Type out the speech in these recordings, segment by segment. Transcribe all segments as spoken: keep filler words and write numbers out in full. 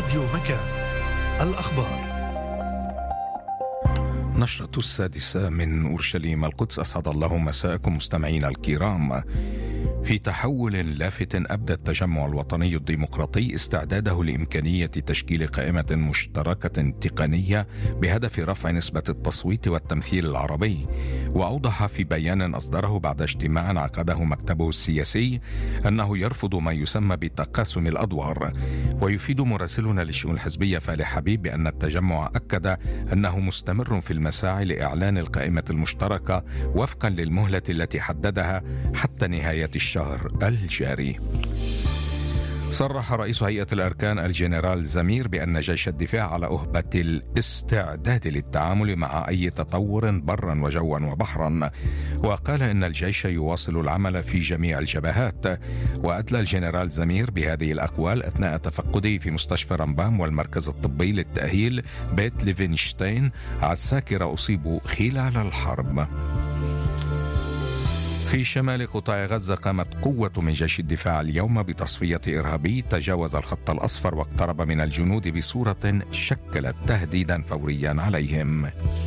راديو مكان. الأخبار. نشرة السادسة من أورشليم القدس. أسعد الله مساءكم مستمعين الكرام. في تحول لافت أبدى التجمع الوطني الديمقراطي استعداده لإمكانية تشكيل قائمة مشتركة تقنية بهدف رفع نسبة التصويت والتمثيل العربي. وأوضح في بيان أصدره بعد اجتماع عقده مكتبه السياسي أنه يرفض ما يسمى بتقاسم الأدوار. ويفيد مراسلنا للشؤون الحزبية فالح حبيب بأن التجمع أكد أنه مستمر في المساعي لإعلان القائمة المشتركة وفقا للمهلة التي حددها حتى نهاية الشهر الجاري. صرح رئيس هيئة الأركان الجنرال زمير بأن جيش الدفاع على أهبة الاستعداد للتعامل مع أي تطور برا وجوا وبحرا. وقال إن الجيش يواصل العمل في جميع الجبهات. وأدلى الجنرال زمير بهذه الأقوال أثناء تفقده في مستشفى رمبام والمركز الطبي للتأهيل بيت ليفينشتاين عساكر أصيبوا خلال الحرب. في شمال قطاع غزة قامت قوة من جيش الدفاع اليوم بتصفية إرهابي تجاوز الخط الأصفر واقترب من الجنود بصورة شكلت تهديدا فوريا عليهم.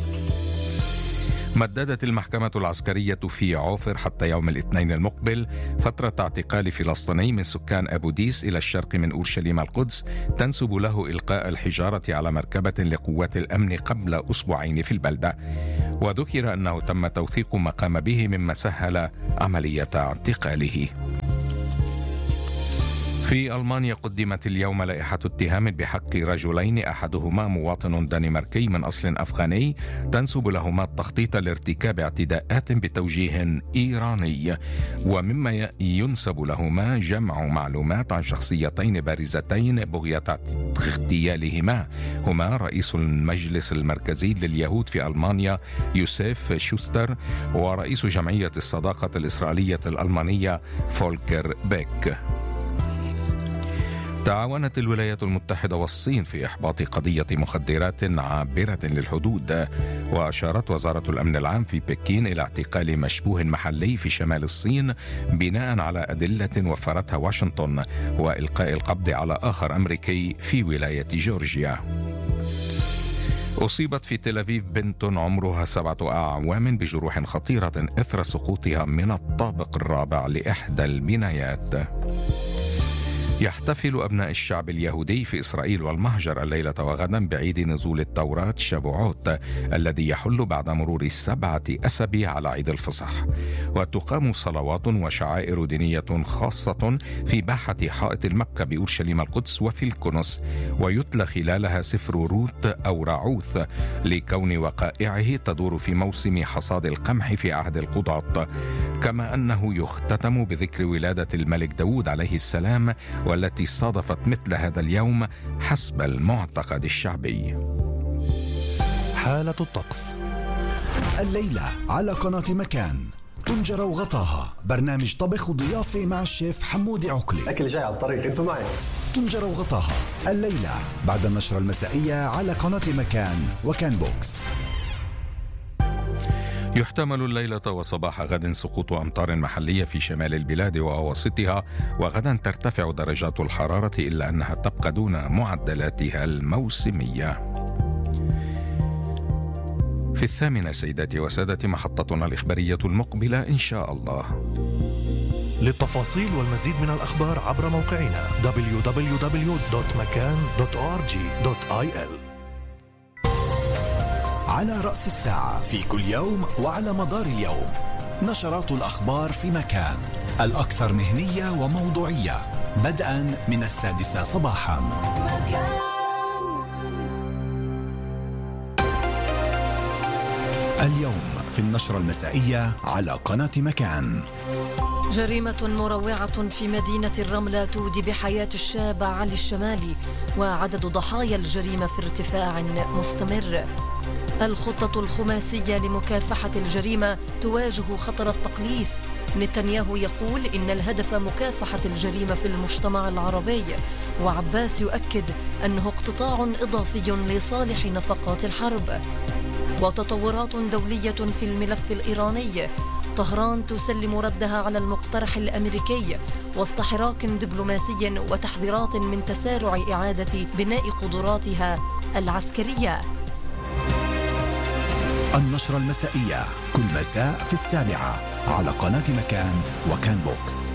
مددت المحكمة العسكرية في عوفر حتى يوم الاثنين المقبل فترة اعتقال فلسطيني من سكان أبو ديس إلى الشرق من أورشليم القدس تنسب له إلقاء الحجارة على مركبة لقوات الأمن قبل أسبوعين في البلدة. وذكر أنه تم توثيق ما قام به مما سهل عملية اعتقاله. في ألمانيا قدمت اليوم لائحة اتهام بحق رجلين أحدهما مواطن دنماركي من أصل أفغاني تنسب لهما التخطيط لارتكاب اعتداءات بتوجيه إيراني. ومما ينسب لهما جمع معلومات عن شخصيتين بارزتين بغية اغتيالهما هما رئيس المجلس المركزي لليهود في ألمانيا يوسف شوستر ورئيس جمعية الصداقة الإسرائيلية الألمانية فولكر بيك. تعاونت الولايات المتحدة والصين في إحباط قضية مخدرات عابرة للحدود. وأشارت وزارة الأمن العام في بكين إلى اعتقال مشبوه محلي في شمال الصين بناء على أدلة وفرتها واشنطن وإلقاء القبض على آخر أمريكي في ولاية جورجيا. أصيبت في تل أبيب بنت عمرها سبعة أعوام بجروح خطيرة إثر سقوطها من الطابق الرابع لإحدى البنايات. يحتفل أبناء الشعب اليهودي في إسرائيل والمهجر الليلة وغدا بعيد نزول التوراة شافوعوت الذي يحل بعد مرور سبعة أسابيع على عيد الفصح. وتقام صلوات وشعائر دينية خاصة في باحة حائط المكة بأورشليم القدس وفي الكنس. ويتلى خلالها سفر روت أو راعوث لكون وقائعه تدور في موسم حصاد القمح في عهد القضاة. كما أنه يختتم بذكر ولادة الملك داود عليه السلام والتي صادفت مثل هذا اليوم حسب المعتقد الشعبي. حالة الطقس الليلة على قناة مكان. طنجرة وغطاها برنامج طبخ وضيافة مع الشيف حمودي عقلي. أكل جاي على الطريق انتوا معي. طنجرة وغطاها الليلة بعد النشرة المسائية على قناة مكان وكان بوكس. يحتمل الليلة وصباح غد سقوط أمطار محلية في شمال البلاد وأواسطها. وغدا ترتفع درجات الحرارة إلا أنها تبقى دون معدلاتها الموسمية. في الثامنة سيداتي وسادتي محطتنا الإخبارية المقبلة إن شاء الله. للتفاصيل والمزيد من الأخبار عبر موقعنا دبليو دبليو دبليو دوت مكان دوت أو آر جي دوت آي إل. على رأس الساعة في كل يوم وعلى مدار اليوم نشرات الأخبار في مكان الأكثر مهنية وموضوعية بدءا من السادسة صباحا. اليوم في النشرة المسائية على قناة مكان. جريمة مروعة في مدينة الرملة تودي بحياة الشاب علي الشمالي وعدد ضحايا الجريمة في ارتفاع مستمر. الخطة الخماسية لمكافحة الجريمة تواجه خطر التقليص. نتنياهو يقول إن الهدف مكافحة الجريمة في المجتمع العربي، وعباس يؤكد أنه اقتطاع إضافي لصالح نفقات الحرب. وتطورات دولية في الملف الإيراني، طهران تسلم ردها على المقترح الأمريكي، وسط حراك دبلوماسي وتحذيرات من تسارع إعادة بناء قدراتها العسكرية. النشرة المسائية كل مساء في السابعة على قناة مكان وكان بوكس.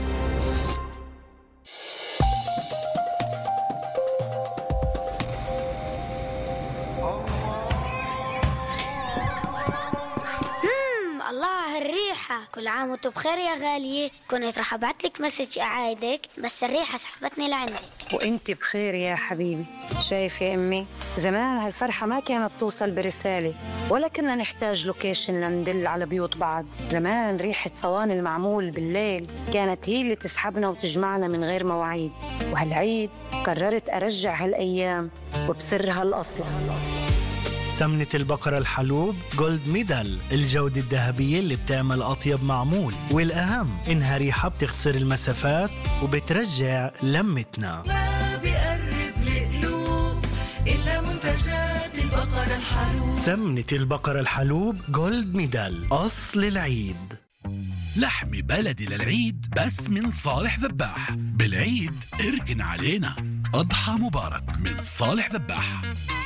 كل عام وانت بخير يا غالية. كنت رح ابعتلك مسج اعايدك بس الريحة سحبتني لعندك. وانت بخير يا حبيبي. شايف يا امي زمان هالفرحة ما كانت توصل برسالة ولا كنا نحتاج لوكيشن لندل على بيوت بعض. زمان ريحة صواني المعمول بالليل كانت هي اللي تسحبنا وتجمعنا من غير مواعيد. وهالعيد قررت ارجع هالايام وبسرها الاصلي. سمنة البقرة الحلوب جولد ميدال، الجودة الذهبية اللي بتعمل أطيب معمول، والأهم إنها ريحة بتختصر المسافات وبترجع لمتنا. ما بيقرب لقلوب إلا منتجات البقرة الحلوب. سمنة البقرة الحلوب جولد ميدال، أصل العيد. لحم بلدي للعيد بس من صالح ذباح. بالعيد اركن علينا. أضحى مبارك من صالح ذباح.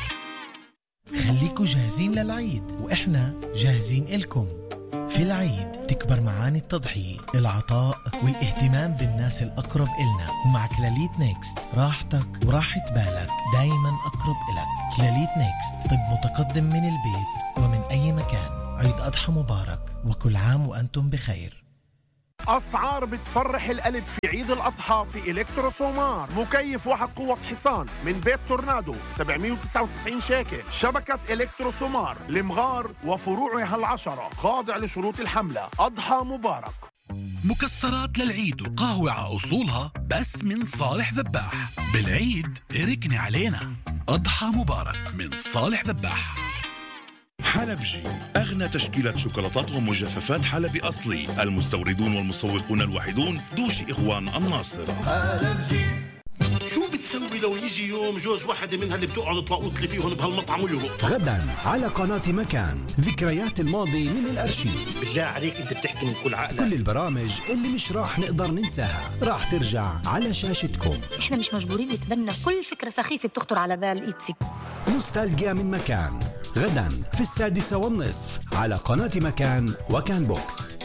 خليكوا جاهزين للعيد وإحنا جاهزين إلكم. في العيد تكبر معاني التضحية، العطاء والاهتمام بالناس الأقرب إلنا. ومع كلاليت نيكست راحتك وراحة بالك دايما أقرب إلك. كلاليت نيكست، طب متقدم من البيت ومن أي مكان. عيد أضحى مبارك وكل عام وأنتم بخير. أسعار بتفرح القلب في عيد الأضحى في إلكتروسومار. مكيف واحد قوة حصان من بيت تورنادو سبعمية وتسعة وتسعين شيكل. شبكة إلكتروسومار لمغار وفروعها العشرة خاضع لشروط الحملة. أضحى مبارك. مكسرات للعيد وقهوة على أصولها بس من صالح ذباح. بالعيد اركني علينا. أضحى مبارك من صالح ذباح. حلبجي، أغنى تشكيلة شوكولاتات ومجففات حلبي أصلي. المستوردون والمسوقون الوحيدون دوشي إخوان الناصر. حلبجي. شو بتسوي لو يجي يوم جوز واحدة منها اللي بتقعد تلاقوط لي فيهم بهالمطعم ويهبط؟ غدا على قناة مكان، ذكريات الماضي من الأرشيف. بالله عليك أنت بتحكي من كل عقلك. كل البرامج اللي مش راح نقدر ننساها راح ترجع على شاشتكم. إحنا مش مجبورين نتبنى كل فكرة سخيفة بتخطر على بال إيتسي. نوستالجيا من مكان، غدا في السادسة والنصف على قناة مكان وكان بوكس.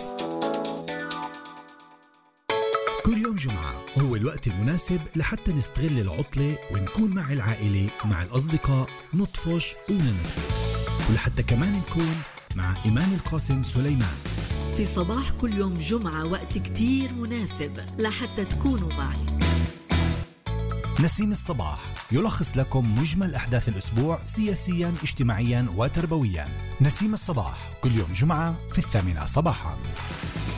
كل يوم جمعة هو الوقت المناسب لحتى نستغل العطلة ونكون مع العائلة مع الأصدقاء، نطفش وننبسط، ولحتى كمان نكون مع إيمان القاسم سليمان. في صباح كل يوم جمعة وقت كتير مناسب لحتى تكونوا معي. نسيم الصباح يلخص لكم مجمل أحداث الأسبوع سياسياً اجتماعياً وتربوياً. نسيم الصباح كل يوم جمعة في الثامنة صباحاً.